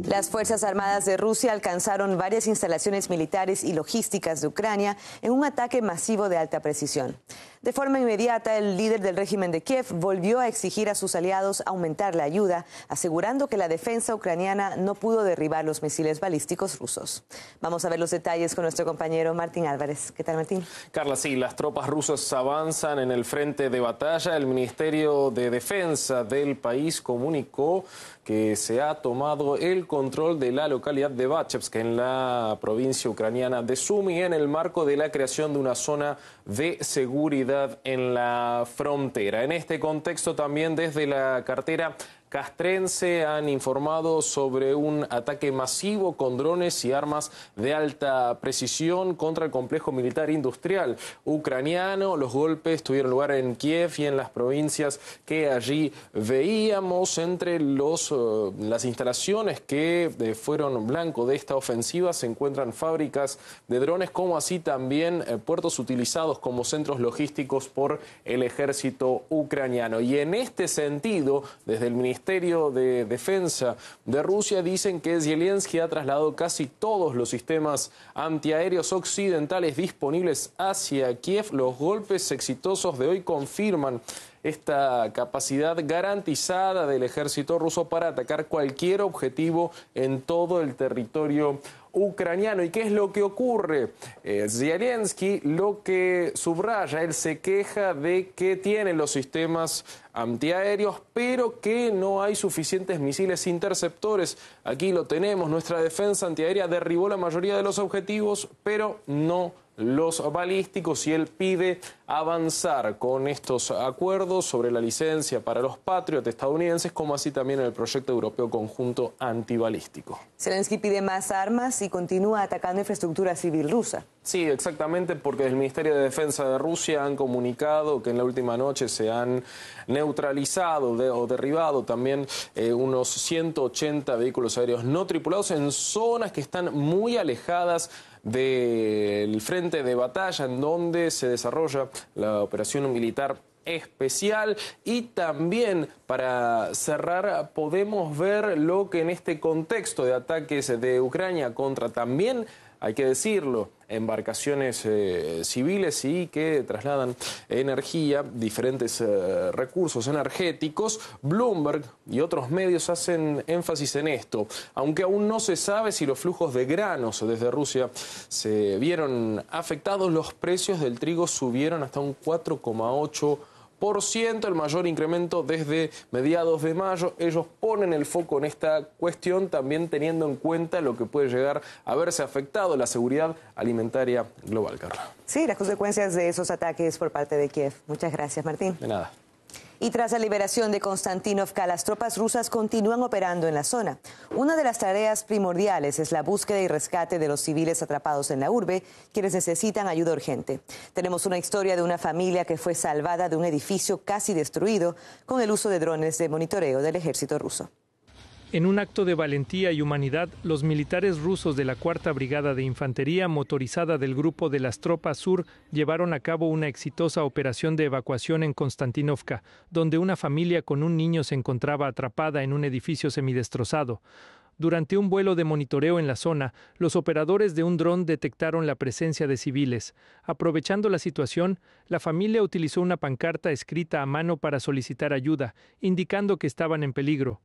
Las Fuerzas Armadas de Rusia alcanzaron varias instalaciones militares y logísticas de Ucrania en un ataque masivo de alta precisión. De forma inmediata, el líder del régimen de Kiev volvió a exigir a sus aliados aumentar la ayuda, asegurando que la defensa ucraniana no pudo derribar los misiles balísticos rusos. Vamos a ver los detalles con nuestro compañero Martín Álvarez. ¿Qué tal, Martín? Carla, sí, las tropas rusas avanzan en el frente de batalla. El Ministerio de Defensa del país comunicó que se ha tomado el control de la localidad de Bachevsk, en la provincia ucraniana de Sumy, en el marco de la creación de una zona de seguridad en la frontera. En este contexto, también desde la cartera castrense han informado sobre un ataque masivo con drones y armas de alta precisión contra el complejo militar industrial ucraniano. Los golpes tuvieron lugar en Kiev y en las provincias que allí veíamos. Entre las instalaciones que fueron blanco de esta ofensiva se encuentran fábricas de drones, como así también puertos utilizados como centros logísticos por el ejército ucraniano. Y en este sentido, desde el Ministerio de Defensa de Rusia dicen que Zelensky ha trasladado casi todos los sistemas antiaéreos occidentales disponibles hacia Kiev. Los golpes exitosos de hoy confirman esta capacidad garantizada del ejército ruso para atacar cualquier objetivo en todo el territorio ucraniano. ¿Y qué es lo que ocurre? Zelensky lo que subraya, él se queja de que tiene los sistemas antiaéreos, pero que no hay suficientes misiles interceptores. Aquí lo tenemos, nuestra defensa antiaérea derribó la mayoría de los objetivos, pero no los balísticos, y él pide avanzar con estos acuerdos sobre la licencia para los Patriot estadounidenses, como así también el proyecto europeo conjunto antibalístico. Zelensky pide más armas y continúa atacando infraestructura civil rusa. Sí, exactamente, porque el Ministerio de Defensa de Rusia han comunicado que en la última noche se han neutralizado o derribado también unos 180 vehículos aéreos no tripulados en zonas que están muy alejadas del frente de batalla, en donde se desarrolla la operación militar especial. Y también, para cerrar, podemos ver lo que en este contexto de ataques de Ucrania contra, también hay que decirlo, embarcaciones civiles y que trasladan energía, diferentes recursos energéticos, Bloomberg y otros medios hacen énfasis en esto. Aunque aún no se sabe si los flujos de granos desde Rusia se vieron afectados, los precios del trigo subieron hasta un 4,8%. El mayor incremento desde mediados de mayo. Ellos ponen el foco en esta cuestión, también teniendo en cuenta lo que puede llegar a verse afectado la seguridad alimentaria global, Carla. Sí, las consecuencias de esos ataques por parte de Kiev. Muchas gracias, Martín. De nada. Y tras la liberación de Konstantinovka, las tropas rusas continúan operando en la zona. Una de las tareas primordiales es la búsqueda y rescate de los civiles atrapados en la urbe, quienes necesitan ayuda urgente. Tenemos una historia de una familia que fue salvada de un edificio casi destruido con el uso de drones de monitoreo del ejército ruso. En un acto de valentía y humanidad, los militares rusos de la 4ª Brigada de Infantería motorizada del Grupo de las Tropas Sur llevaron a cabo una exitosa operación de evacuación en Konstantinovka, donde una familia con un niño se encontraba atrapada en un edificio semidestrozado. Durante un vuelo de monitoreo en la zona, los operadores de un dron detectaron la presencia de civiles. Aprovechando la situación, la familia utilizó una pancarta escrita a mano para solicitar ayuda, indicando que estaban en peligro.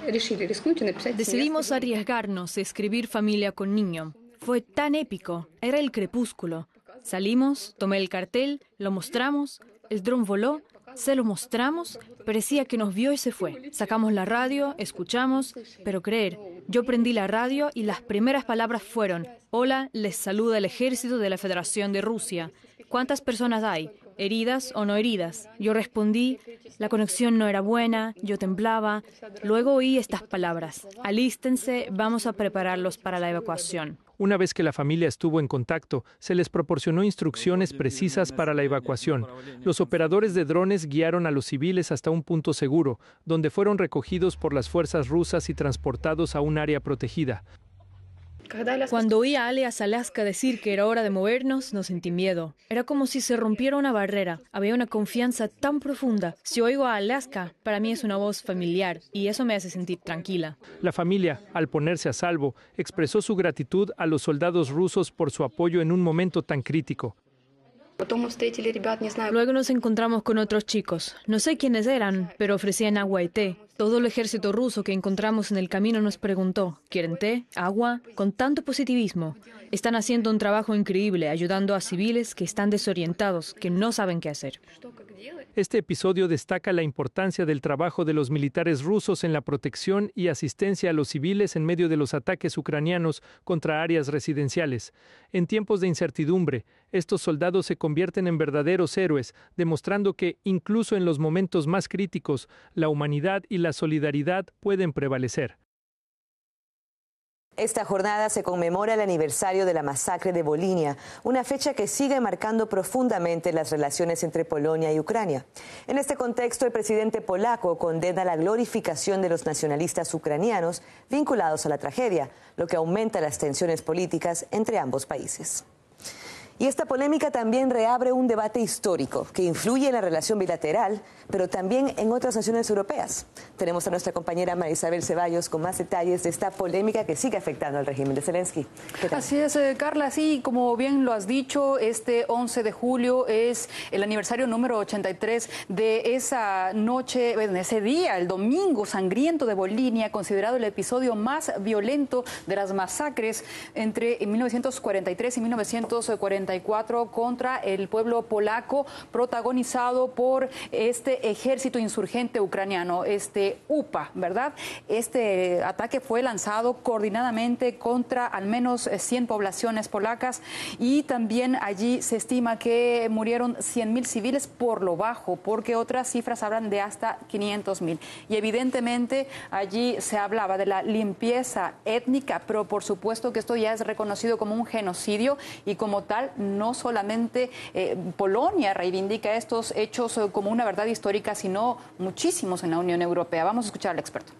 Decidimos arriesgarnos a escribir familia con niño. Fue tan épico, era el crepúsculo. Salimos, tomé el cartel, lo mostramos, el dron voló, se lo mostramos, parecía que nos vio y se fue. Sacamos la radio, escuchamos, pero creer, yo prendí la radio y las primeras palabras fueron: hola, les saluda el ejército de la Federación de Rusia. ¿Cuántas personas hay? ¿Heridas o no heridas? Yo respondí, la conexión no era buena, yo temblaba. Luego oí estas palabras: alístense, vamos a prepararlos para la evacuación. Una vez que la familia estuvo en contacto, se les proporcionó instrucciones precisas para la evacuación. Los operadores de drones guiaron a los civiles hasta un punto seguro, donde fueron recogidos por las fuerzas rusas y transportados a un área protegida. Cuando oí a Alias Alaska decir que era hora de movernos, no sentí miedo. Era como si se rompiera una barrera. Había una confianza tan profunda. Si oigo a Alaska, para mí es una voz familiar y eso me hace sentir tranquila. La familia, al ponerse a salvo, expresó su gratitud a los soldados rusos por su apoyo en un momento tan crítico. Luego nos encontramos con otros chicos. No sé quiénes eran, pero ofrecían agua y té. Todo el ejército ruso que encontramos en el camino nos preguntó, ¿quieren té? ¿Agua? Con tanto positivismo. Están haciendo un trabajo increíble, ayudando a civiles que están desorientados, que no saben qué hacer. Este episodio destaca la importancia del trabajo de los militares rusos en la protección y asistencia a los civiles en medio de los ataques ucranianos contra áreas residenciales. En tiempos de incertidumbre, estos soldados se convierten en verdaderos héroes, demostrando que, incluso en los momentos más críticos, la humanidad y la solidaridad pueden prevalecer. Esta jornada se conmemora el aniversario de la masacre de Volhynia, una fecha que sigue marcando profundamente las relaciones entre Polonia y Ucrania. En este contexto, el presidente polaco condena la glorificación de los nacionalistas ucranianos vinculados a la tragedia, lo que aumenta las tensiones políticas entre ambos países. Y esta polémica también reabre un debate histórico que influye en la relación bilateral, pero también en otras naciones europeas. Tenemos a nuestra compañera María Isabel Ceballos con más detalles de esta polémica que sigue afectando al régimen de Zelensky. Así es, Carla, sí, como bien lo has dicho, este 11 de julio es el aniversario número 83 de esa noche, en ese día, el domingo sangriento de Volhynia, considerado el episodio más violento de las masacres entre 1943 y 1944 contra el pueblo polaco, protagonizado por este ejército insurgente ucraniano, este UPA, ¿verdad? Este ataque fue lanzado coordinadamente contra al menos 100 poblaciones polacas y también allí se estima que murieron 100.000 civiles por lo bajo, porque otras cifras hablan de hasta 500.000. Y evidentemente allí se hablaba de la limpieza étnica, pero por supuesto que esto ya es reconocido como un genocidio y como tal no solamente Polonia reivindica estos hechos como una verdad histórica, sino muchísimos en la Unión Europea. Vamos a escuchar al experto.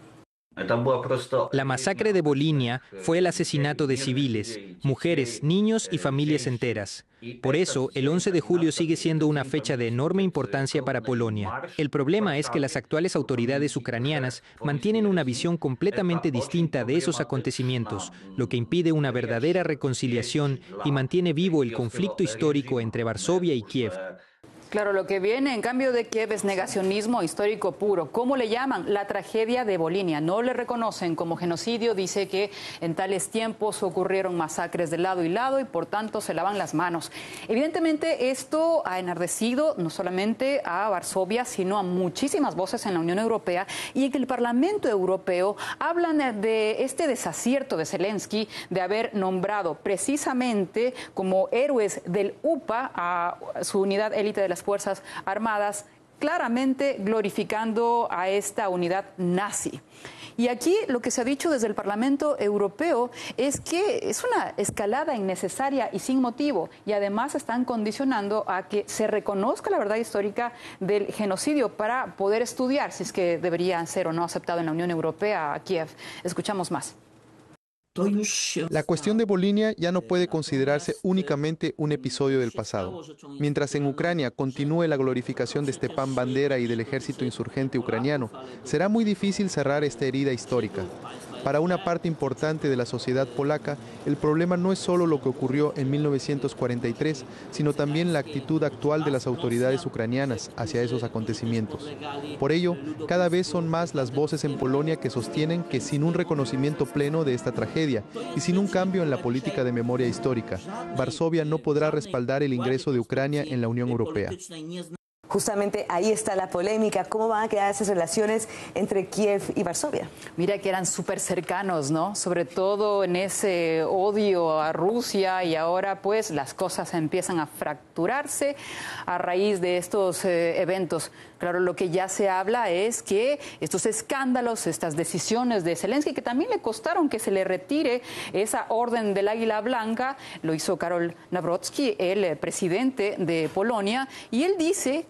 La masacre de Volhynia fue el asesinato de civiles, mujeres, niños y familias enteras. Por eso, el 11 de julio sigue siendo una fecha de enorme importancia para Polonia. El problema es que las actuales autoridades ucranianas mantienen una visión completamente distinta de esos acontecimientos, lo que impide una verdadera reconciliación y mantiene vivo el conflicto histórico entre Varsovia y Kiev. Claro, lo que viene en cambio de Kiev es negacionismo histórico puro. ¿Cómo le llaman? La tragedia de Volhynia. No le reconocen como genocidio. Dice que en tales tiempos ocurrieron masacres de lado y lado y por tanto se lavan las manos. Evidentemente esto ha enardecido no solamente a Varsovia, sino a muchísimas voces en la Unión Europea, y en el Parlamento Europeo hablan de este desacierto de Zelensky de haber nombrado precisamente como héroes del UPA a su unidad élite de las Fuerzas Armadas, claramente glorificando a esta unidad nazi. Y aquí lo que se ha dicho desde el Parlamento Europeo es que es una escalada innecesaria y sin motivo, y además están condicionando a que se reconozca la verdad histórica del genocidio para poder estudiar si es que debería ser o no aceptado en la Unión Europea a Kiev. Escuchamos más. La cuestión de Volhynia ya no puede considerarse únicamente un episodio del pasado. Mientras en Ucrania continúe la glorificación de Stepan Bandera y del ejército insurgente ucraniano, será muy difícil cerrar esta herida histórica. Para una parte importante de la sociedad polaca, el problema no es solo lo que ocurrió en 1943, sino también la actitud actual de las autoridades ucranianas hacia esos acontecimientos. Por ello, cada vez son más las voces en Polonia que sostienen que sin un reconocimiento pleno de esta tragedia y sin un cambio en la política de memoria histórica, Varsovia no podrá respaldar el ingreso de Ucrania en la Unión Europea. Justamente ahí está la polémica. ¿Cómo van a quedar esas relaciones entre Kiev y Varsovia? Mira que eran súper cercanos, ¿no? Sobre todo en ese odio a Rusia, y ahora pues las cosas empiezan a fracturarse a raíz de estos eventos. Claro, lo que ya se habla es que estos escándalos, estas decisiones de Zelensky, que también le costaron que se le retire esa orden del Águila Blanca, lo hizo Karol Nawrocki, el presidente de Polonia, y él dice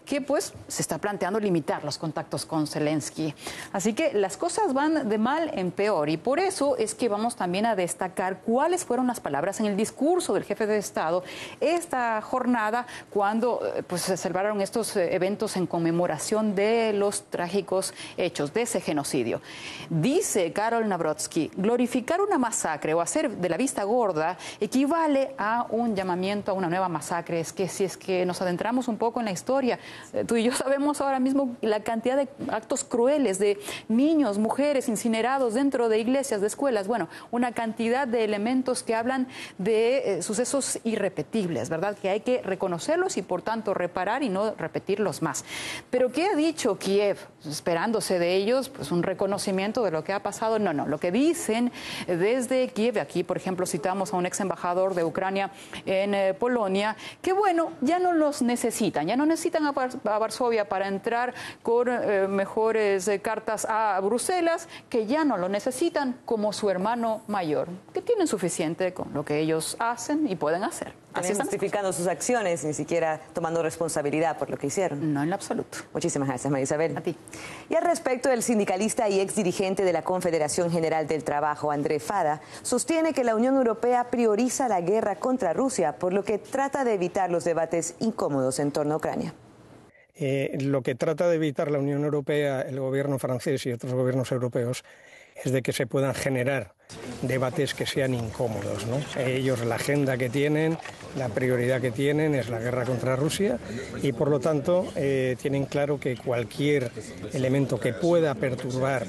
que pues se está planteando limitar los contactos con Zelensky. Así que las cosas van de mal en peor y por eso es que vamos también a destacar cuáles fueron las palabras en el discurso del jefe de Estado esta jornada cuando pues se celebraron estos eventos en conmemoración de los trágicos hechos de ese genocidio. Dice Karol Nawrocki, glorificar una masacre o hacer de la vista gorda equivale a un llamamiento a una nueva masacre. Es que si es que nos adentramos un poco en la historia, tú y yo sabemos ahora mismo la cantidad de actos crueles de niños, mujeres incinerados dentro de iglesias, de escuelas, bueno, una cantidad de elementos que hablan de sucesos irrepetibles, ¿verdad? Que hay que reconocerlos y por tanto reparar y no repetirlos más. Pero ¿qué ha dicho Kiev? Esperándose de ellos pues un reconocimiento de lo que ha pasado. No, lo que dicen desde Kiev, aquí por ejemplo citamos a un ex embajador de Ucrania en Polonia, que bueno, ya no los necesitan, ya no necesitan a Varsovia para entrar con mejores cartas a Bruselas, que ya no lo necesitan como su hermano mayor, que tienen suficiente con lo que ellos hacen y pueden hacer. También justificando sus acciones, ni siquiera tomando responsabilidad por lo que hicieron. No, en lo absoluto. Muchísimas gracias, María Isabel. A ti. Y al respecto, el sindicalista y exdirigente de la Confederación General del Trabajo, André Fada, sostiene que la Unión Europea prioriza la guerra contra Rusia, por lo que trata de evitar los debates incómodos en torno a Ucrania. Lo que trata de evitar la Unión Europea, el gobierno francés y otros gobiernos europeos, es de que se puedan generar debates que sean incómodos, ¿no? Ellos, la agenda que tienen, la prioridad que tienen es la guerra contra Rusia y por lo tanto tienen claro que cualquier elemento que pueda perturbar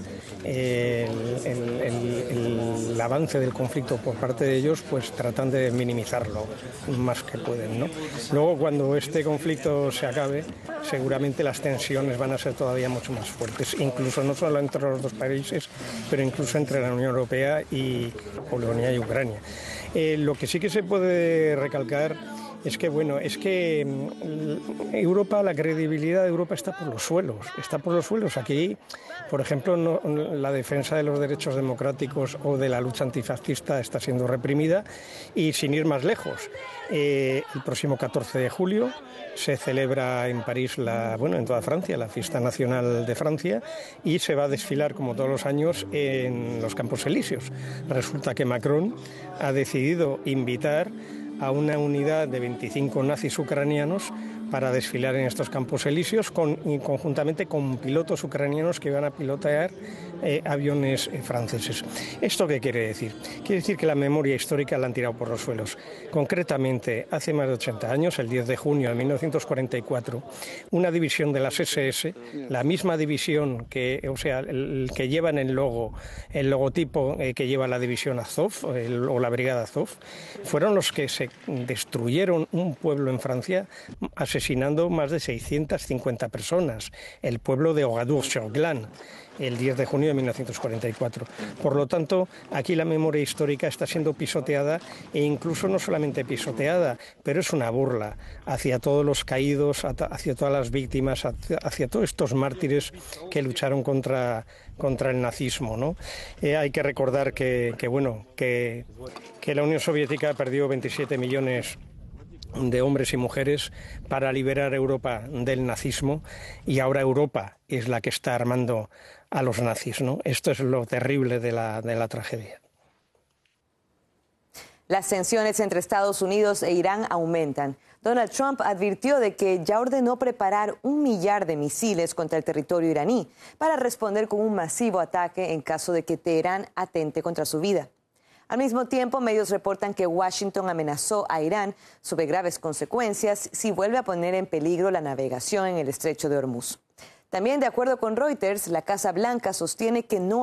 el avance del conflicto por parte de ellos, pues tratan de minimizarlo más que pueden, ¿no? Luego, cuando este conflicto se acabe, seguramente las tensiones van a ser todavía mucho más fuertes, incluso no solo entre los dos países, pero incluso entre la Unión Europea y Polonia y Ucrania. Lo que sí que se puede recalcar es que, bueno, Europa, la credibilidad de Europa está por los suelos. Aquí, por ejemplo, la defensa de los derechos democráticos o de la lucha antifascista está siendo reprimida y sin ir más lejos. El próximo 14 de julio se celebra en París, en toda Francia, la fiesta nacional de Francia y se va a desfilar como todos los años en los Campos Elíseos. Resulta que Macron ha decidido invitar a una unidad de 25 nazis ucranianos para desfilar en estos Campos Elíseos conjuntamente con pilotos ucranianos que van a pilotear aviones franceses. ¿Esto qué quiere decir? Quiere decir que la memoria histórica la han tirado por los suelos. Concretamente, hace más de 80 años, el 10 de junio de 1944, una división de las SS, la misma división que lleva en el logotipo que lleva la división Azov o la brigada Azov, fueron los que se destruyeron un pueblo en Francia asesinando más de 650 personas, el pueblo de Oradour-sur-Glane, el 10 de junio de 1944. Por lo tanto, aquí la memoria histórica está siendo pisoteada e incluso no solamente pisoteada, pero es una burla hacia todos los caídos, hacia todas las víctimas, hacia todos estos mártires que lucharon contra el nazismo, ¿no? Hay que recordar que la Unión Soviética perdió 27 millones de hombres y mujeres para liberar a Europa del nazismo y ahora Europa es la que está armando a los nazis, ¿no? Esto es lo terrible de la tragedia. Las tensiones entre Estados Unidos e Irán aumentan. Donald Trump advirtió de que ya ordenó preparar 1 millar de misiles contra el territorio iraní para responder con un masivo ataque en caso de que Teherán atente contra su vida. Al mismo tiempo, medios reportan que Washington amenazó a Irán sobre graves consecuencias si vuelve a poner en peligro la navegación en el estrecho de Hormuz. También, de acuerdo con Reuters, la Casa Blanca sostiene que no